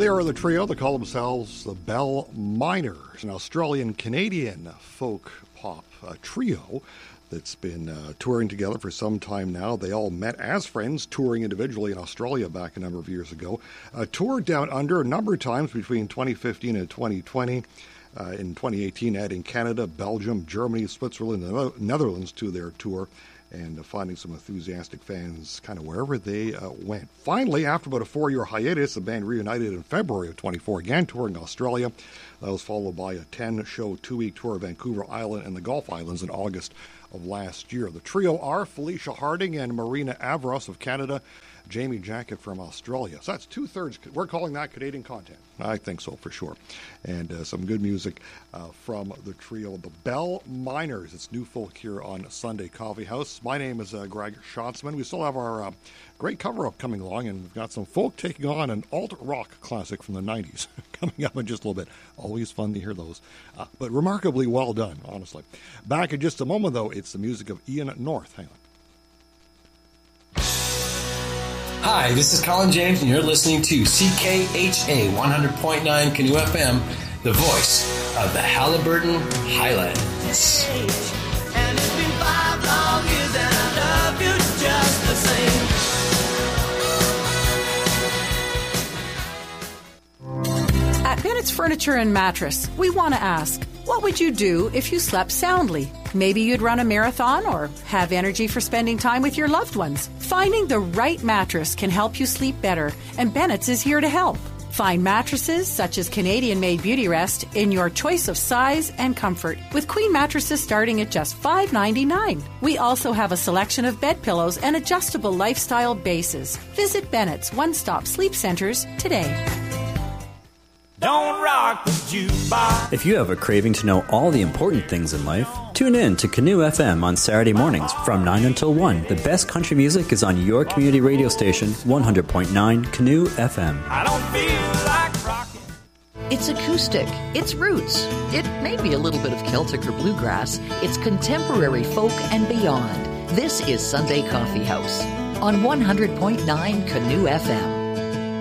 They are the trio that call themselves the Bell Miners, an Australian-Canadian folk pop trio that's been touring together for some time now. They all met as friends, touring individually in Australia back a number of years ago. Toured down under a number of times between 2015 and 2020. In 2018, adding Canada, Belgium, Germany, Switzerland, and the Netherlands to their tour, and finding some enthusiastic fans kind of wherever they went. Finally, after about a 4-year hiatus, the band reunited in February of 24, again touring Australia. That was followed by a 10-show, 2-week tour of Vancouver Island and the Gulf Islands in August of last year. The trio are Felicia Harding and Marina Avros of Canada, Jamie Jacket from Australia. So that's two-thirds. We're calling that Canadian content. I think so, for sure. And some good music from the trio, the Bell Miners. It's New Folk here on Sunday Coffee House. My name is Greg Schatzman. We still have our great cover-up coming along, and we've got some folk taking on an alt-rock classic from the 90s coming up in just a little bit. Always fun to hear those. But remarkably well done, honestly. Back in just a moment, though, it's the music of Ian North. Hang on. Hi, this is Colin James, and you're listening to CKHA 100.9 Canoe FM, the voice of the Haliburton Highlands. And it's been 5 long years, and I love you just the same. At Bennett's Furniture and Mattress, we want to ask, what would you do if you slept soundly? Maybe you'd run a marathon or have energy for spending time with your loved ones. Finding the right mattress can help you sleep better, and Bennett's is here to help. Find mattresses such as Canadian-made Beauty Rest in your choice of size and comfort, with queen mattresses starting at just $5.99. We also have a selection of bed pillows and adjustable lifestyle bases. Visit Bennett's One-Stop Sleep Centers today. Don't rock the jukebox. If you have a craving to know all the important things in life, tune in to Canoe FM on Saturday mornings from 9 until 1. The best country music is on your community radio station, 100.9 Canoe FM. I don't feel like rocking. It's acoustic. It's roots. It may be a little bit of Celtic or bluegrass. It's contemporary folk and beyond. This is Sunday Coffee House on 100.9 Canoe FM.